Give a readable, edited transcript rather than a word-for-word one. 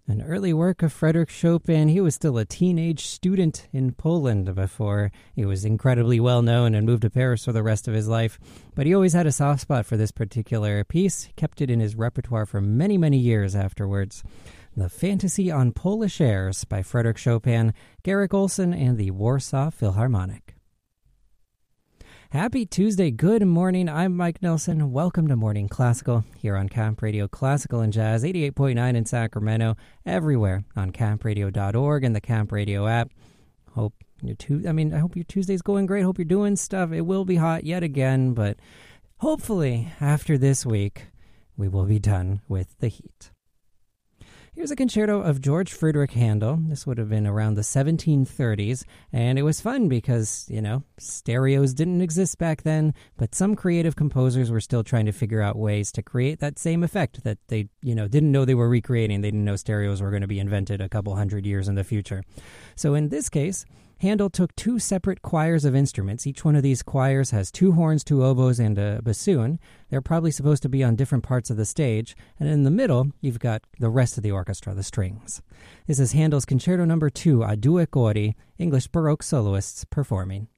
An early work of Frédéric Chopin. He was still a teenage student in Poland before he was incredibly well known and moved to Paris for the rest of his life. But he always had a soft spot for this particular piece, kept it in his repertoire for many, many years afterwards. The Fantasy on Polish Airs by Frédéric Chopin, Garrick Olson, and the Warsaw Philharmonic. Happy Tuesday. Good morning. I'm Mike Nelson. Welcome to Morning Classical here on Camp Radio Classical and Jazz 88.9 in Sacramento, everywhere on campradio.org and the Camp Radio app. I hope your Tuesday's going great. Hope you're doing stuff. It will be hot yet again, but hopefully after this week, we will be done with the heat. Here's a concerto of George Friedrich Handel. This would have been around the 1730s, and it was fun because, stereos didn't exist back then, but some creative composers were still trying to figure out ways to create that same effect that they, didn't know they were recreating. They didn't know stereos were going to be invented a couple hundred years in the future. So in this case, Handel took two separate choirs of instruments. Each one of these choirs has two horns, two oboes, and a bassoon. They're probably supposed to be on different parts of the stage. And in the middle, you've got the rest of the orchestra, the strings. This is Handel's Concerto No. 2, A Due Cori, English Baroque soloists performing.